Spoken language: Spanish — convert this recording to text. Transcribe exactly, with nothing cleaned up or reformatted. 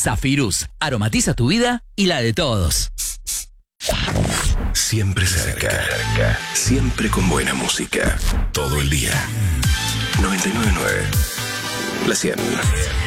Zafirus, aromatiza tu vida y la de todos. Siempre cerca, siempre con buena música, todo el día. noventa y nueve punto nueve, La cien.